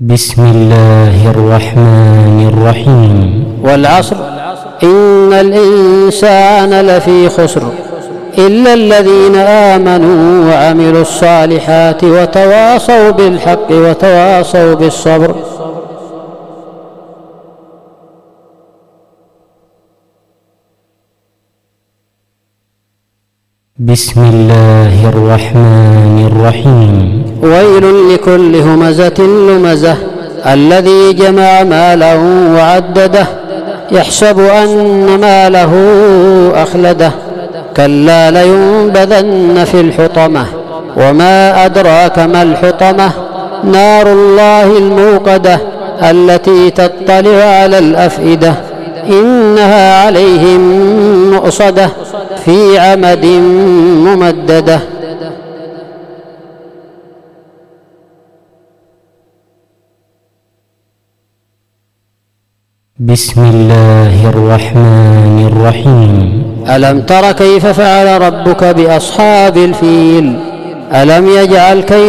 بسم الله الرحمن الرحيم. والعصر إن الإنسان لفي خسر إلا الذين آمنوا وعملوا الصالحات وتواصوا بالحق وتواصوا بالصبر. بسم الله الرحمن الرحيم. ويل لكل همزة لمزة الذي جمع ماله وعدده يحسب أن ماله أخلده كلا لينبذن في الحطمة وما أدراك ما الحطمة نار الله الموقدة التي تطلع على الأفئدة إنها عليهم مؤصدة في عمد ممددة. بسم الله الرحمن الرحيم. ألم تر كيف فعل ربك بأصحاب الفيل ألم يجعل كيدهم